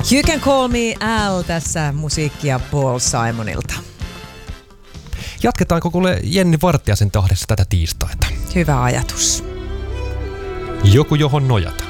You Can Call Me Al, tässä musiikkia Paul Simonilta. Jatketaanko kuule Jenni Vartiaisen tahdessa tätä tiistaita? Hyvä ajatus. Joku johon nojata.